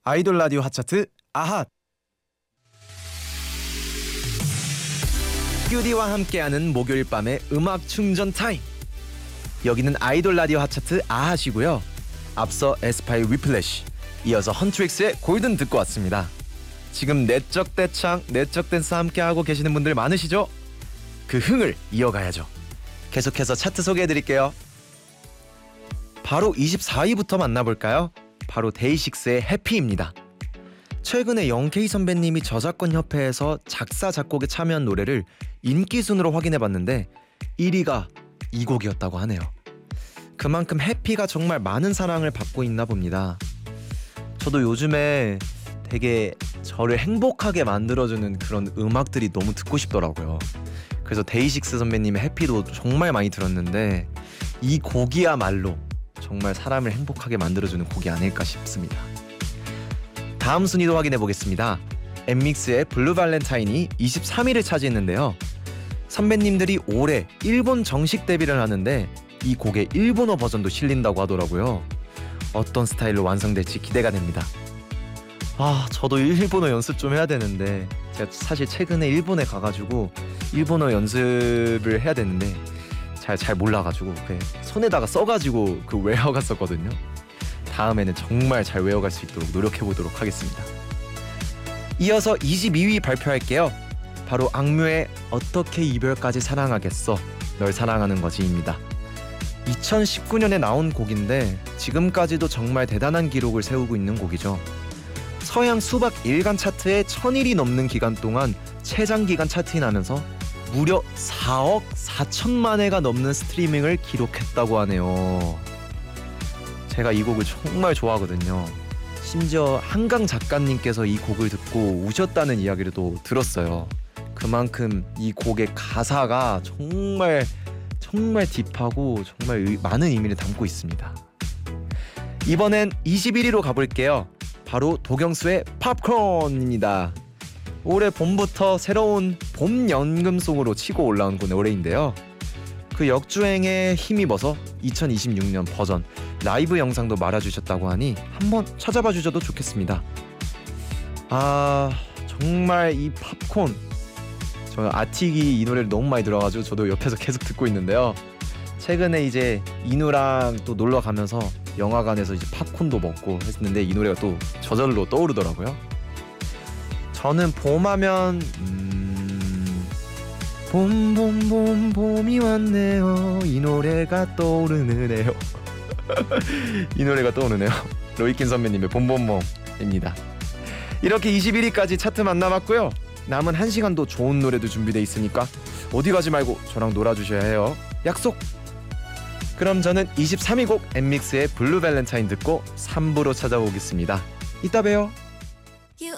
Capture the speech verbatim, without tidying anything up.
아이돌 라디오 핫차트 아핫. 큐디와 함께하는 목요일 밤의 음악 충전 타임. 여기는 아이돌 라디오 핫차트 아핫이고요. 앞서 에스파의 위플래시, 이어서 헌트릭스의 골든 듣고 왔습니다. 지금 내적 대창, 내적 댄스 함께하고 계시는 분들 많으시죠? 그 흥을 이어가야죠. 계속해서 차트 소개해드릴게요. 바로 이십사 위부터 만나볼까요? 바로 데이식스의 해피입니다. 최근에 영케이 선배님이 저작권 협회에서 작사 작곡에 참여한 노래를 인기 순으로 확인해봤는데 일 위가 이 곡이었다고 하네요. 그만큼 해피가 정말 많은 사랑을 받고 있나 봅니다. 저도 요즘에 되게 저를 행복하게 만들어주는 그런 음악들이 너무 듣고 싶더라고요. 그래서 데이식스 선배님의 해피도 정말 많이 들었는데 이 곡이야말로 정말 사람을 행복하게 만들어주는 곡이 아닐까 싶습니다. 다음 순위도 확인해 보겠습니다. 엠믹스의 블루 발렌타인이 이십삼 위를 차지했는데요. 선배님들이 올해 일본 정식 데뷔를 하는데 이 곡의 일본어 버전도 실린다고 하더라고요. 어떤 스타일로 완성될지 기대가 됩니다. 아, 저도 일본어 연습 좀 해야 되는데 제가 사실 최근에 일본에 가가지고 일본어 연습을 해야 되는데 잘, 잘 몰라가지고 손에다가 써가지고 그 외워갔었거든요. 다음에는 정말 잘 외워갈 수 있도록 노력해보도록 하겠습니다. 이어서 이십이 위 발표할게요. 바로 악뮤의 어떻게 이별까지 사랑하겠어, 널 사랑하는 거지입니다. 이천십구 년에 나온 곡인데 지금까지도 정말 대단한 기록을 세우고 있는 곡이죠. 서양 수박 일간 차트에 천일이 넘는 기간 동안 최장 기간 차트인하면서 무려 사억 사천만 회가 넘는 스트리밍을 기록했다고 하네요. 제가 이 곡을 정말 좋아하거든요. 심지어 한강 작가님께서 이 곡을 듣고 우셨다는 이야기를 또 들었어요. 그만큼 이 곡의 가사가 정말 정말 딥하고 정말 의, 많은 의미를 담고 있습니다. 이번엔 이십일 위로 가볼게요. 바로 도경수의 팝콘입니다. 올해 봄부터 새로운 봄 연금송으로 치고 올라온 노래인데요. 그 역주행에 힘입어서 이천이십육 년 버전 라이브 영상도 말아주셨다고 하니 한번 찾아봐 주셔도 좋겠습니다. 아, 정말 이 팝콘, 저는 아틱이 이 노래를 너무 많이 들어가지고 저도 옆에서 계속 듣고 있는데요. 최근에 이제 이누랑 또 놀러 가면서 영화관에서 이제 팝콘도 먹고 했는데 이 노래가 또 저절로 떠오르더라고요. 저는 봄하면 음... 봄 봄 봄 봄이 왔네요, 이 노래가 떠오르네요. 이 노래가 떠오르네요. 로이킨 선배님의 봄봄봄입니다. 이렇게 이십일 위까지 차트 만나봤고요. 남은 한 시간도 좋은 노래도 준비되어 있으니까 어디 가지 말고 저랑 놀아주셔야 해요. 약속! 그럼 저는 이십삼 위 곡 엠믹스의 블루 발렌타인 듣고 삼 부로 찾아오겠습니다. 이따 봬요.